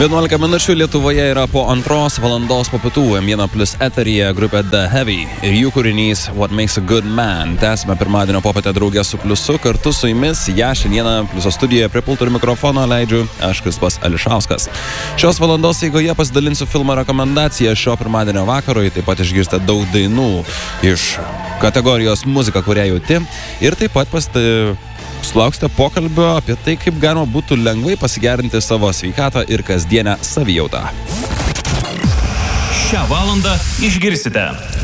11 minučių Lietuvoje yra po 2 valandos po pietų M1 plus eteryje grupė The Heavy ir jų kūrinys What Makes a Good Man. Tęsime pirmadienio popietę draugę su Pliusu, kartu su jumis ją šiandieną Pliuso studijoje prie pulto ir mikrofono leidžiu aš, Kristupas Ališauskas. Šios valandos eigoje pasidalinsiu filmo rekomendaciją šio pirmadienio vakarui, taip pat išgirsite daug dainų iš kategorijos muzika, kurią jauti, ir taip pat sulauksite pokalbio apie tai, kaip galima būtų lengvai pasigerinti savo sveikatą ir kasdienę savijautą. Šią valandą išgirsite